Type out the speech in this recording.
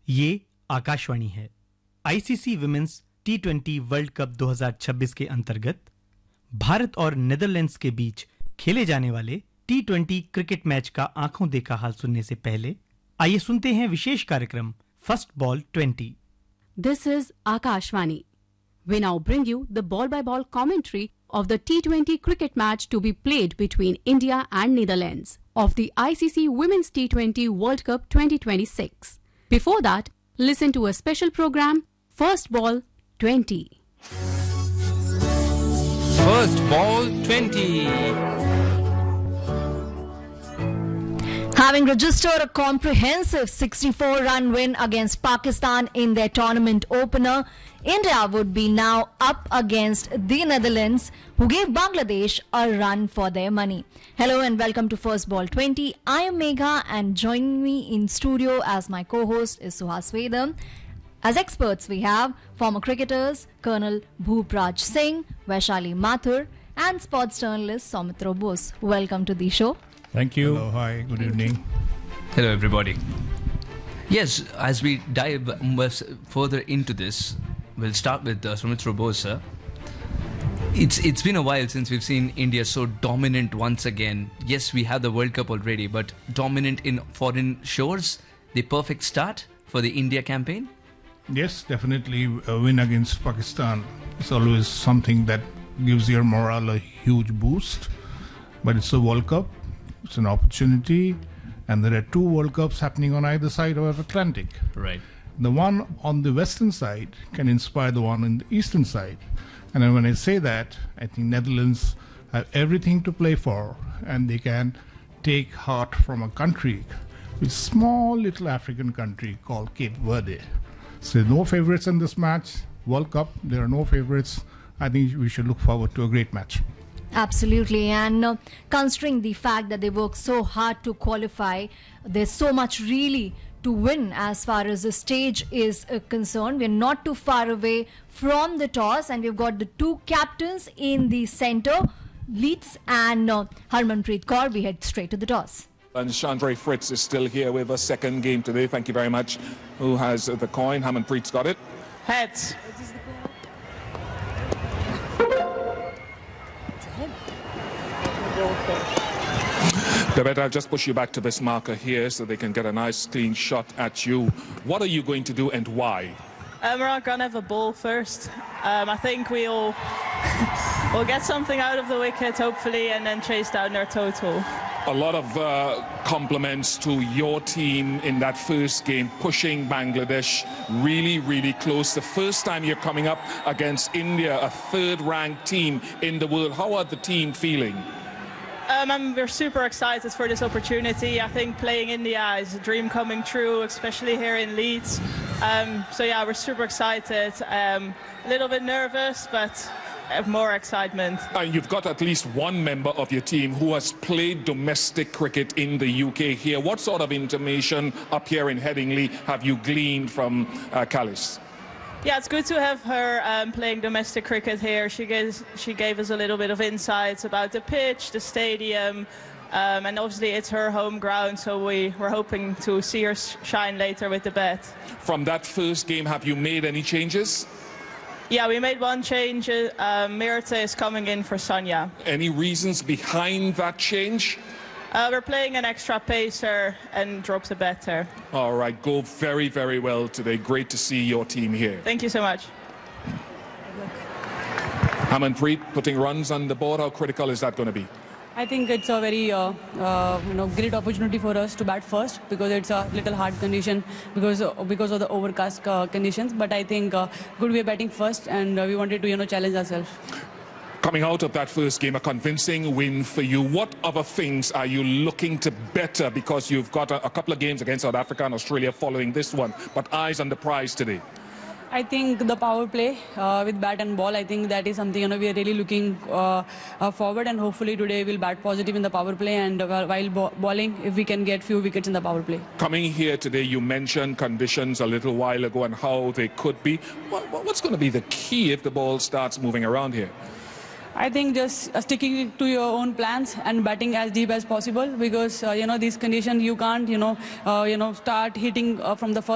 ये आकाशवाणी है। ICC women's टी20 world cup 2026 के अंतर्गत भारत और नेदरलैंड्स के बीच खेले जाने वाले टी20 क्रिकेट मैच का आंखों देखा हाल सुनने से पहले आइए सुनते हैं विशेष कार्यक्रम first ball 20। This is Akashvani. We now bring you the ball-by-ball commentary of the T20 cricket match to be played between India and Netherlands of the ICC Women's T20 World Cup 2026. Before that, listen to a special program, First Ball 20. First Ball 20. Having registered a comprehensive 64-run win against Pakistan in their tournament opener, India would be now up against the Netherlands, who gave Bangladesh a run for their money. Hello and welcome to First Ball 20. I am Megha, and joining me in studio as my co-host is Suhas Vedam. As experts, we have former cricketers Colonel Bhupraj Singh, Vaishali Mathur, and sports journalist Soumitra Bose. Welcome to the show. Thank you. Hello, hi, good evening. Hello, everybody. Yes, as we dive further into this, we'll start with Soumitra Bose, sir. It's been a while since we've seen India so dominant once again. Yes, we have the World Cup already, but dominant in foreign shores. The perfect start for the India campaign? Yes, definitely a win against Pakistan is always something that gives your morale a huge boost. But it's a World Cup, it's an opportunity, and there are two World Cups happening on either side of the Atlantic. Right. The one on the western side can inspire the one on the eastern side. And then when I say that, I think Netherlands have everything to play for, and they can take heart from a country, a small little African country called Cape Verde. So no favorites in this match. World Cup, there are no favorites. I think we should look forward to a great match. Absolutely, and considering the fact that they worked so hard to qualify, there's so much really to win as far as the stage is concerned. We're not too far away from the toss, and we've got the two captains in the center, Leeds and Harmanpreet Kaur. We head straight to the toss. And Chandray Fritz is still here with a second game today. Thank you very much. Who has the coin? Harmanpreet's got it. Heads. Babette, I'll just push you back to this marker here so they can get a nice clean shot at you. What are you going to do and why? We're not going to have a ball first. I think we'll get something out of the wicket, hopefully, and then chase down their total. A lot of compliments to your team in that first game, pushing Bangladesh really, really close. The first time you're coming up against India, a third-ranked team in the world. How are the team feeling? We're super excited for this opportunity. I think playing India is a dream coming true, especially here in Leeds. So yeah, we're super excited. A little bit nervous, but more excitement. And you've got at least one member of your team who has played domestic cricket in the UK here. What sort of information up here in Headingley have you gleaned from Callis? Yeah, it's good to have her playing domestic cricket here. She gave us a little bit of insights about the pitch, the stadium, and obviously it's her home ground, so we're hoping to see her shine later with the bat. From that first game, have you made any changes? Yeah, we made one change. Mirta is coming in for Sonia. Any reasons behind that change? We're playing an extra pacer and dropped a batter. All right, go very, very well today. Great to see your team here. Thank you so much. Harmanpreet putting runs on the board. How critical is that going to be? I think it's a very great opportunity for us to bat first, because it's a little hard condition because of the overcast conditions. But I think good we are batting first, and we wanted to challenge ourselves. Coming out of that first game, a convincing win for you. What other things are you looking to better, because you've got a couple of games against South Africa and Australia following this one, but eyes on the prize today? I think the power play with bat and ball, I think that is something we are really looking forward, and hopefully today we'll bat positive in the power play, and while bowling, if we can get few wickets in the power play. Coming here today, you mentioned conditions a little while ago and how they could be. What's going to be the key if the ball starts moving around here? I think just sticking to your own plans and batting as deep as possible, because these conditions you can't start hitting from the first